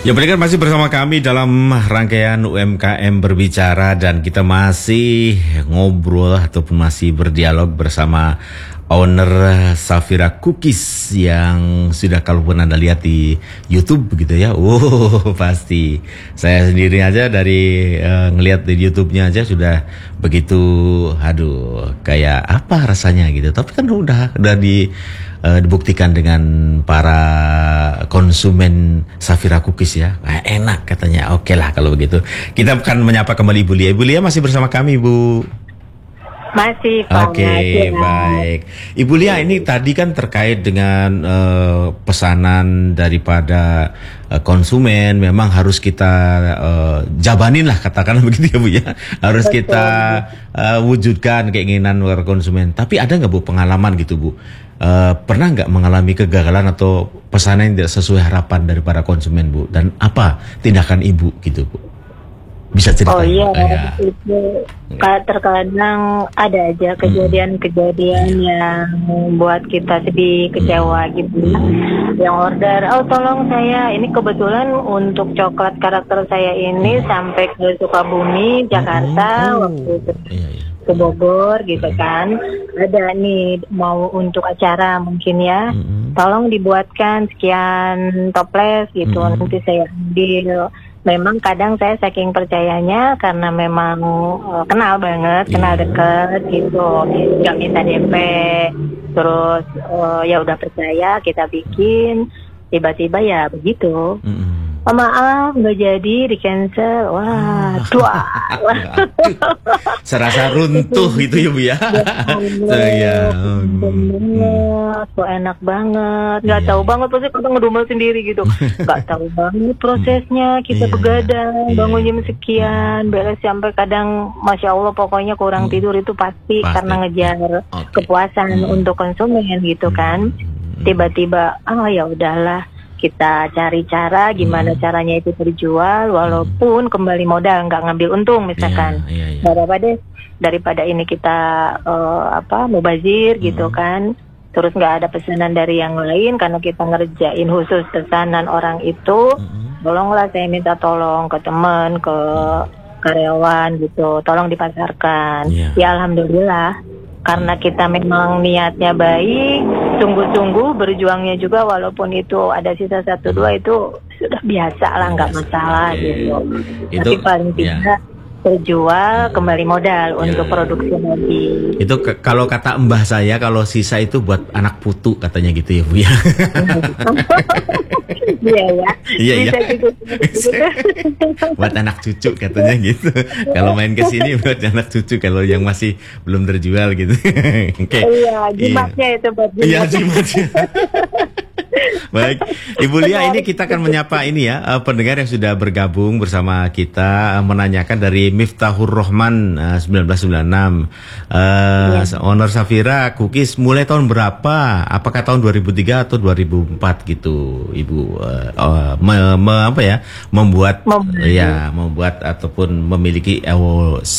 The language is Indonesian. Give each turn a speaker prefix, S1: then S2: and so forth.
S1: Ya, pendengar masih bersama kami dalam rangkaian UMKM berbicara dan kita masih ngobrol ataupun masih berdialog bersama owner Safira Cookies yang sudah kalaupun Anda lihat di YouTube begitu ya. Pasti saya sendiri aja dari ngelihat di YouTube-nya aja sudah begitu, aduh, kayak apa rasanya gitu. Tapi kan udah dibuktikan dengan para konsumen Safira Cookies ya. Enak katanya. Oke lah kalau begitu. Kita akan menyapa kembali Ibu Lia. Ibu Lia masih bersama kami, Bu.
S2: Masih, Pak.
S1: Oke, baik. Ibu Lia, ini tadi kan terkait dengan pesanan daripada konsumen, memang harus kita jabanin lah, katakanlah begitu ya Bu ya. Harus kita wujudkan keinginan para konsumen. Tapi ada nggak Bu pengalaman gitu Bu? Pernah nggak mengalami kegagalan atau pesanan yang tidak sesuai harapan dari para konsumen Bu? Dan apa tindakan Ibu gitu Bu? Bisa cerita?
S2: Oh iya, itu terkadang ada aja kejadian-kejadian yang membuat kita sedih, kecewa gitu. Yang order, oh tolong saya, ini kebetulan untuk coklat karakter saya ini sampai ke Sukabumi, Jakarta, waktu itu ke Bogor gitu kan. Ada nih mau untuk acara mungkin ya, tolong dibuatkan sekian toples gitu, nanti saya ambil. Memang kadang saya saking percayanya karena memang kenal banget, kenal deket gitu, nggak minta DP, terus ya udah percaya kita bikin, tiba-tiba ya begitu. Oh, maaf nggak jadi, di cancel. Wah, tua.
S1: Serasa runtuh itu ya Bu ya.
S2: Ya, so enak banget. Nggak tahu banget, pasti kita ngedumel sendiri gitu. Nggak tahu banget prosesnya. Kita begadang, bangun jam sekian, beres sampai kadang, masya Allah, pokoknya kurang tidur itu pasti karena ngejar kepuasan untuk konsumen gitu kan. Tiba-tiba, oh ya udahlah. Kita cari cara gimana caranya itu terjual walaupun kembali modal, nggak ngambil untung misalkan. Daripada ini kita mubazir gitu kan, terus nggak ada pesanan dari yang lain karena kita ngerjain khusus pesanan orang itu. Tolonglah, saya minta tolong ke teman, ke karyawan gitu, tolong dipasarkan. Ya alhamdulillah. Karena kita memang niatnya baik, sungguh-sungguh berjuangnya juga, walaupun itu ada sisa 1-2 itu sudah biasa lah, nggak masalah gitu. Tapi paling tidak terjual, kembali modal untuk produksi lagi.
S1: Itu kalau kata mbah saya, kalau sisa itu buat anak putu katanya gitu ya Bu ya. Iya ya. Buat anak cucu katanya gitu. Kalau main ke sini buat anak cucu kalau yang masih belum terjual gitu.
S2: Iya, jimatnya itu buat jimat.
S1: Iya, jimatnya. Baik, Ibu Lia, ini kita akan menyapa ini ya pendengar yang sudah bergabung bersama kita, menanyakan dari Miftahur Rahman 1996, owner Safira Cookies mulai tahun berapa? Apakah tahun 2003 atau 2004 gitu, Ibu? Membuat ataupun memiliki